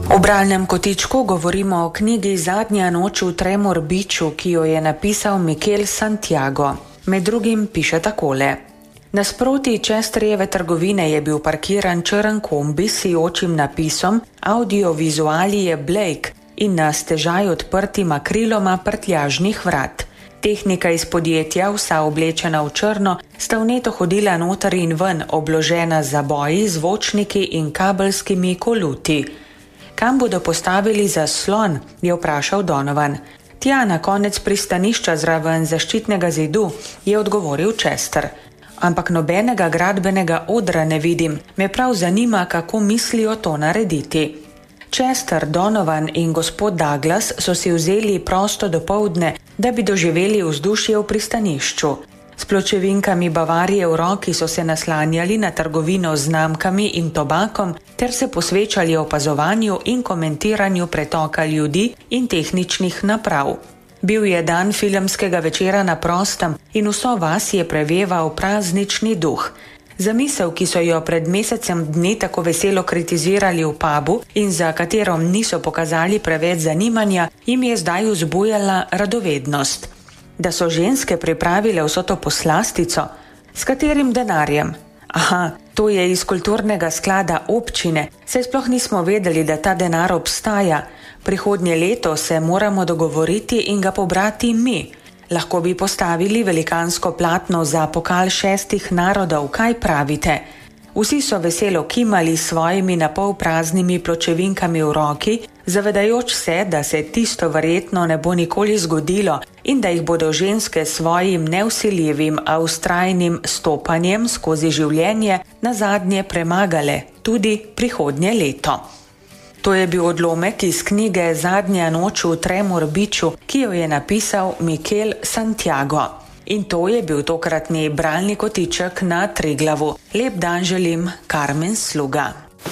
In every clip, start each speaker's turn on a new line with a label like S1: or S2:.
S1: V bralnem kotičku govorimo o knjigi Zadnja noč v Tremor Beachu, ki jo je napisal Miquel Santiago. Med drugim piše takole. Nasproti Chesterjeve trgovine je bil parkiran črn kombi s sijočim napisom Audiovizuali je Blake in na stežaj odprtima kriloma prtljažnih vrat. Tehnika iz podjetja, vsa oblečena v črno, sta vneto hodila noter in ven, obložena z zaboji, zvočniki in kabelskimi koluti. Kam bodo postavili zaslon, je vprašal Donovan. Tja, na konec pristanišča zraven zaščitnega zidu, je odgovoril Chester. Ampak nobenega gradbenega odra ne vidim, me prav zanima, kako mislijo to narediti. Chester, Donovan in gospod Douglas so si vzeli prosto dopoldne, da bi doživeli vzdušje v pristanišču. S pločevinkami Bavarije v roki so se naslanjali na trgovino z znamkami in tobakom ter se posvečali opazovanju in komentiranju pretoka ljudi in tehničnih naprav. Bil je dan filmskega večera na prostem in vso vas je preveval praznični duh. Zamisel, ki so jo pred mesecem dni tako veselo kritizirali v pubu in za katero niso pokazali preveč zanimanja, jim je zdaj vzbujala radovednost. Da so ženske pripravile vso to poslastico? S katerim denarjem? Aha, to je iz kulturnega sklada občine, saj sploh nismo vedeli, da ta denar obstaja. Prihodnje leto se moramo dogovoriti in ga pobrati mi. Lahko bi postavili velikansko platno za pokal 6 narodov, kaj pravite? Vsi so veselo kimali s svojimi napol praznimi pločevinkami v roki, zavedajoč se, da se tisto verjetno ne bo nikoli zgodilo in da jih bodo ženske s svojim nevsiljivim, a vztrajnim stopanjem skozi življenje nazadnje premagale tudi prihodnje leto. To je bil odlomek iz knjige Zadnja noč v Tremor Beachu, ki jo je napisal Miquel Santiago. In to je bil tokratni bralni kotiček na Triglavu. Lep dan želim, Karmen Sluga.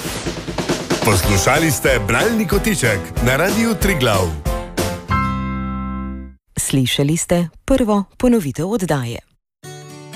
S2: Poslušali ste bralni kotiček na Radiu Triglav.
S3: Slišali ste prvo ponovitev oddaje.